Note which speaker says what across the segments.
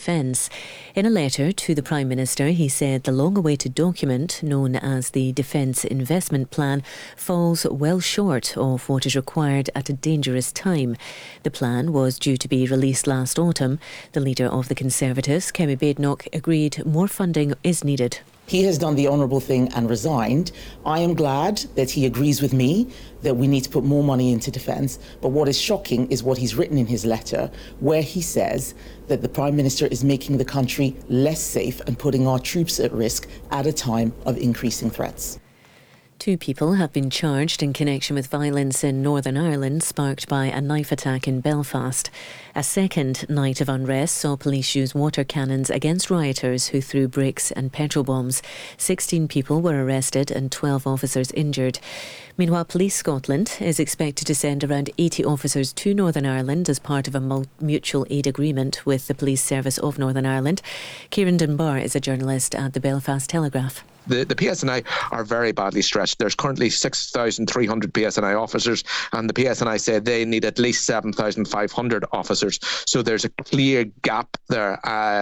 Speaker 1: defence. In a letter to the Prime Minister, he said the long-awaited document, known as the Defence Investment Plan, falls well short of what is required at a dangerous time. The plan was due to be released last autumn. The leader of the Conservatives, Kemi Badenoch, agreed more funding is needed.
Speaker 2: He has done the honourable thing and resigned. I am glad that he agrees with me that we need to put more money into defence. But what is shocking is what he's written in his letter, where he says that the Prime Minister is making the country less safe and putting our troops at risk at a time of increasing threats.
Speaker 1: 2 people have been charged in connection with violence in Northern Ireland sparked by a knife attack in Belfast. A second night of unrest saw police use water cannons against rioters who threw bricks and petrol bombs. 16 people were arrested and 12 officers injured. Meanwhile, Police Scotland is expected to send around 80 officers to Northern Ireland as part of a mutual aid agreement with the Police Service of Northern Ireland. Kieran Dunbar is a journalist at the Belfast Telegraph.
Speaker 3: The PSNI are very badly stretched. There's currently 6,300 PSNI officers, and the PSNI say they need at least 7,500 officers. So there's a clear gap there.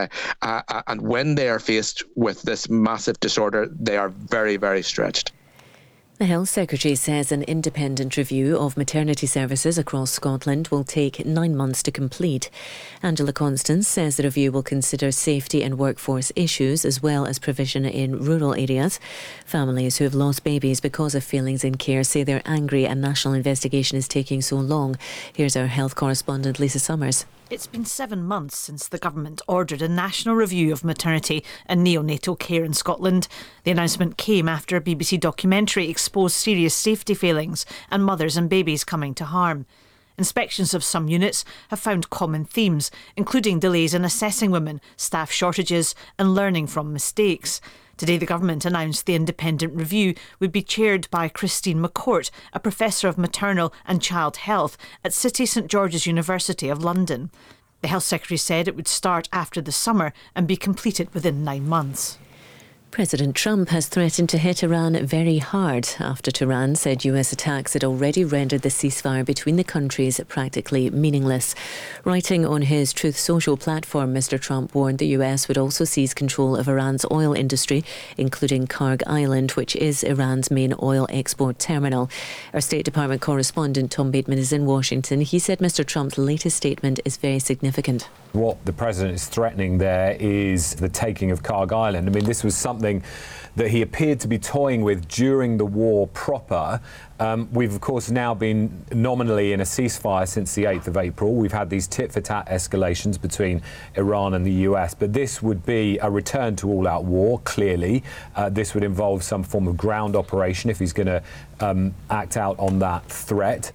Speaker 3: And when they are faced with this massive disorder, they are very, very stretched.
Speaker 1: The Health Secretary says an independent review of maternity services across Scotland will take 9 months to complete. Angela Constance says the review will consider safety and workforce issues as well as provision in rural areas. Families who have lost babies because of failings in care say they're angry a national investigation is taking so long. Here's our health correspondent Lisa Summers.
Speaker 4: It's been 7 months since the government ordered a national review of maternity and neonatal care in Scotland. The announcement came after a BBC documentary exposed serious safety failings and mothers and babies coming to harm. Inspections of some units have found common themes, including delays in assessing women, staff shortages and learning from mistakes. Today, the government announced the independent review would be chaired by Christine McCourt, a professor of maternal and child health at City St George's University of London. The Health Secretary said it would start after the summer and be completed within 9 months.
Speaker 1: President Trump has threatened to hit Iran very hard after Tehran said US attacks had already rendered the ceasefire between the countries practically meaningless. Writing on his Truth Social platform, Mr. Trump warned the US would also seize control of Iran's oil industry, including Karg Island, which is Iran's main oil export terminal. Our State Department correspondent Tom Bateman is in Washington. He said Mr. Trump's latest statement is very significant.
Speaker 5: What the president is threatening there is the taking of Karg Island. I mean, this was something that he appeared to be toying with during the war proper. We've, of course, now been nominally in a ceasefire since the 8th of April. We've had these tit-for-tat escalations between Iran and the US, but this would be a return to all-out war, clearly. This would involve some form of ground operation if he's going to act out on that threat.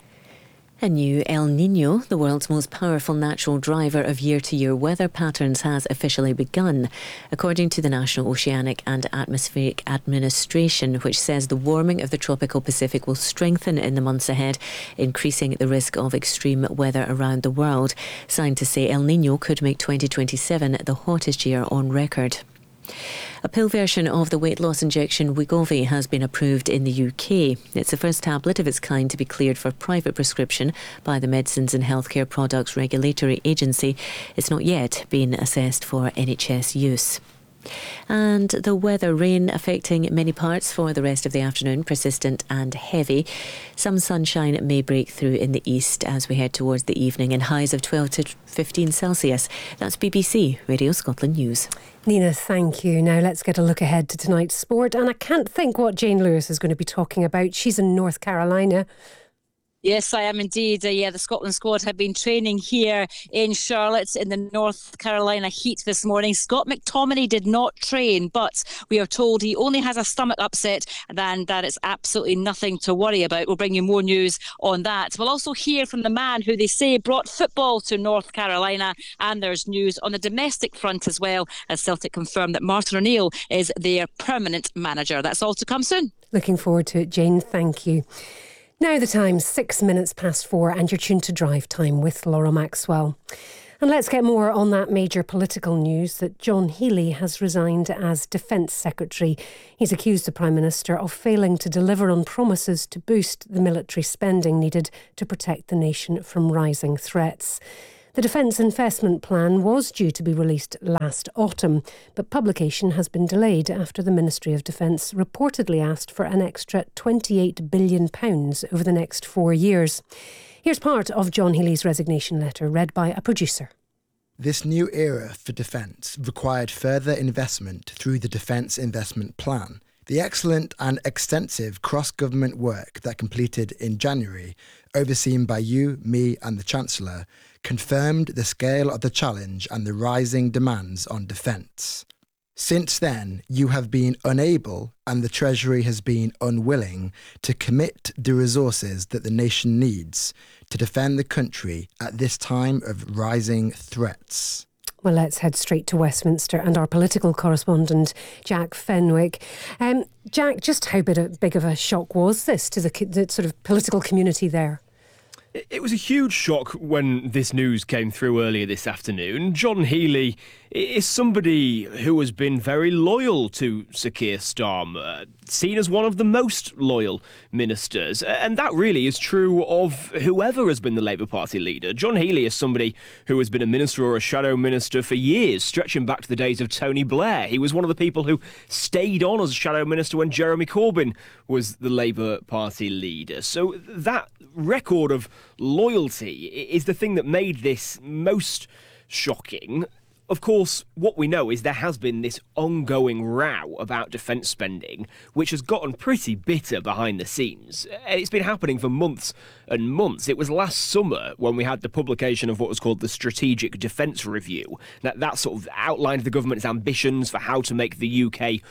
Speaker 1: A new El Niño, the world's most powerful natural driver of year-to-year weather patterns, has officially begun, according to the National Oceanic and Atmospheric Administration, which says the warming of the tropical Pacific will strengthen in the months ahead, increasing the risk of extreme weather around the world. Scientists say El Niño could make 2027 the hottest year on record. A pill version of the weight loss injection Wegovy has been approved in the UK. It's the first tablet of its kind to be cleared for private prescription by the Medicines and Healthcare Products Regulatory Agency. It's not yet been assessed for NHS use. And the weather, rain affecting many parts for the rest of the afternoon, persistent and heavy. Some sunshine may break through in the east as we head towards the evening, and highs of 12 to 15 Celsius. That's BBC Radio Scotland News.
Speaker 6: Nina, thank you. Now let's get a look ahead to tonight's sport. And I can't think what Jane Lewis is going to be talking about. She's in North Carolina.
Speaker 7: Yes, I am indeed. The Scotland squad have been training here in Charlotte in the North Carolina heat this morning. Scott McTominay did not train, but we are told he only has a stomach upset and that it's absolutely nothing to worry about. We'll bring you more news on that. We'll also hear from the man who they say brought football to North Carolina, and there's news on the domestic front as well, as Celtic confirmed that Martin O'Neill is their permanent manager. That's all to come soon.
Speaker 6: Looking forward to it, Jane. Thank you. Now the time's 6 minutes past 4 and you're tuned to Drive Time with Laura Maxwell. And let's get more on that major political news that John Healey has resigned as Defence Secretary. He's accused the Prime Minister of failing to deliver on promises to boost the military spending needed to protect the nation from rising threats. The The Defence Investment Plan was due to be released last autumn, but publication has been delayed after the Ministry of Defence reportedly asked for an extra £28 billion over the next 4 years. Here's part of John Healey's resignation letter, read by a producer.
Speaker 8: This new era for defence required further investment through the Defence Investment Plan. The excellent and extensive cross-government work that completed in January, overseen by you, me and the Chancellor, confirmed the scale of the challenge and the rising demands on defence. Since then, you have been unable, and the Treasury has been unwilling, to commit the resources that the nation needs to defend the country at this time of rising threats.
Speaker 6: Well, let's head straight to Westminster and our political correspondent, Jack Fenwick. Jack, just how big of a shock was this to the sort of political community there?
Speaker 9: It was a huge shock when this news came through earlier this afternoon. John Healey is somebody who has been very loyal to Sir Keir Starmer, seen as one of the most loyal ministers. And that really is true of whoever has been the Labour Party leader. John Healey is somebody who has been a minister or a shadow minister for years, stretching back to the days of Tony Blair. He was one of the people who stayed on as a shadow minister when Jeremy Corbyn was the Labour Party leader. So that record of loyalty is the thing that made this most shocking. Of course, what we know is there has been this ongoing row about defence spending, which has gotten pretty bitter behind the scenes. It's been happening for months and months. It was last summer when we had the publication of what was called the Strategic Defence Review. That sort of outlined the government's ambitions for how to make the UK